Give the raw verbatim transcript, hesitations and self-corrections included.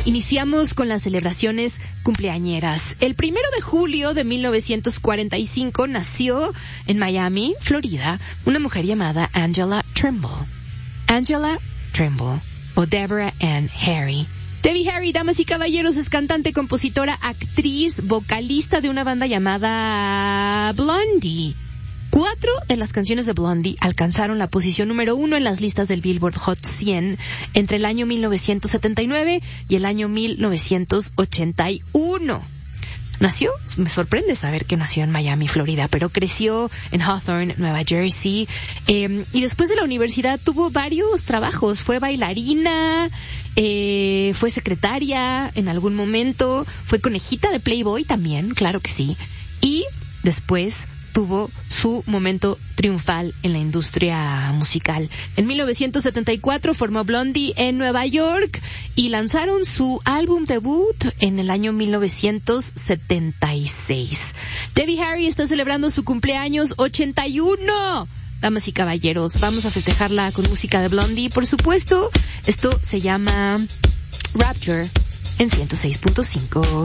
Iniciamos con las celebraciones cumpleañeras. El primero de julio de mil novecientos cuarenta y cinco nació en Miami, Florida, una mujer llamada Angela Trimble. Angela Trimble, o Deborah Ann Harry. Debbie Harry, damas y caballeros, es cantante, compositora, actriz, vocalista de una banda llamada Blondie. Cuatro de las canciones de Blondie alcanzaron la posición número uno en las listas del Billboard Hot cien entre el año mil novecientos setenta y nueve y el año mil novecientos ochenta y uno. Nació, me sorprende saber que nació en Miami, Florida, pero creció en Hawthorne, Nueva Jersey, eh, y después de la universidad tuvo varios trabajos. Fue bailarina, eh, fue secretaria en algún momento, fue conejita de Playboy también, claro que sí, y después tuvo su momento triunfal en la industria musical. En mil novecientos setenta y cuatro formó Blondie en Nueva York y lanzaron su álbum debut en el año mil novecientos setenta y seis. Debbie Harry está celebrando su cumpleaños ochenta y uno. Damas y caballeros, vamos a festejarla con música de Blondie, por supuesto. Esto se llama Rapture en ciento seis punto cinco.